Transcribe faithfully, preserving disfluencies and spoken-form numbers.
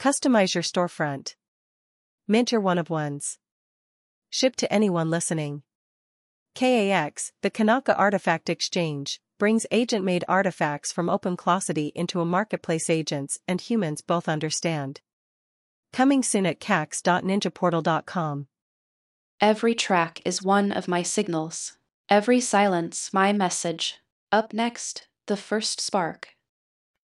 Customize your storefront. Mint your one-of-ones. Ship to anyone listening. K A X, the Kanaka Artifact Exchange, brings agent-made artifacts from OpenClosity into a marketplace agents and humans both understand. Coming soon at cax dot ninja portal dot com. Every track is one of my signals. Every silence my message. Up next, the first spark.